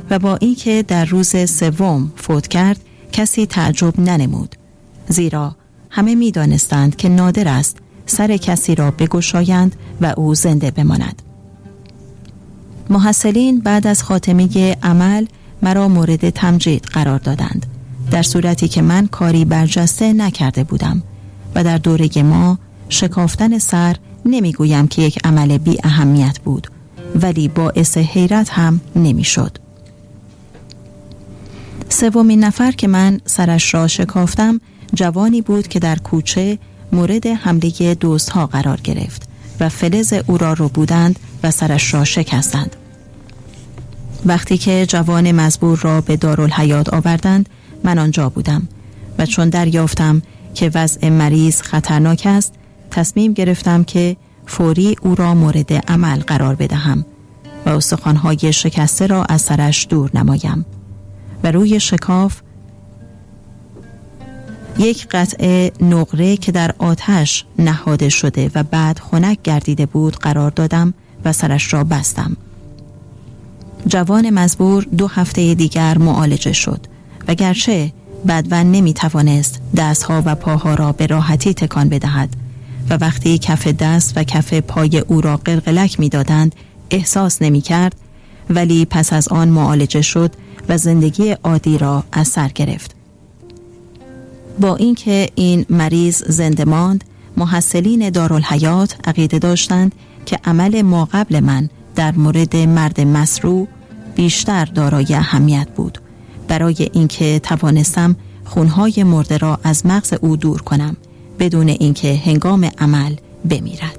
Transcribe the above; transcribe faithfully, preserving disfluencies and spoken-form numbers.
و با اینکه در روز سوم فوت کرد کسی تعجب ننمود، زیرا همه می دانستند که نادر است سر کسی را بگشایند و او زنده بماند. محصلین بعد از خاتمه عمل مرا مورد تمجید قرار دادند، در صورتی که من کاری برجسته نکرده بودم و در دوره ما شکافتن سر نمیگویم که یک عمل بی اهمیت بود، ولی باعث حیرت هم نمیشد. سومین نفر که من سرش را شکافتم جوانی بود که در کوچه مورد حمله دزدها قرار گرفت و فلز او را رو بودند و سرش را شکستند. وقتی که جوان مزبور را به دارالحیات آوردند من آنجا بودم و چون دریافتم که وضع مریض خطرناک است تصمیم گرفتم که فوری او را مورد عمل قرار بدهم و استخوان‌های شکسته را از سرش دور نمایم و روی شکاف یک قطعه نقره که در آتش نهاده شده و بعد خنک گردیده بود قرار دادم و سرش را بستم. جوان مزبور دو هفته دیگر معالجه شد و گرچه بدون نمی توانست دستها و پاها را به راحتی تکان بدهد و وقتی کف دست و کف پای او را قلقلک می دادند احساس نمی کرد، ولی پس از آن معالجه شد و زندگی عادی را از سر گرفت. با اینکه این مریض زنده ماند، محصلین دارالحیات عقیده داشتند که عمل ما قبل من در مورد مرد مسروع بیشتر دارای اهمیت بود، برای اینکه توانستم خونهای مرده را از مغز او دور کنم بدون اینکه هنگام عمل بمیرد.